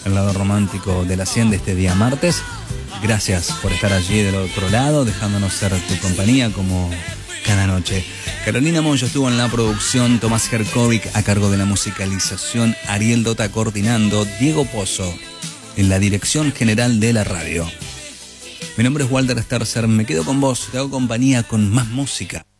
el lado romántico de la 100 de este día martes. Gracias por estar allí del otro lado, dejándonos ser tu compañía como cada noche. Carolina Moncho estuvo en la producción, Tomás Herkovic a cargo de la musicalización, Ariel Dota coordinando, Diego Pozo en la dirección general de la radio. Mi nombre es Walter Sterzer, me quedo con vos, te hago compañía con más música.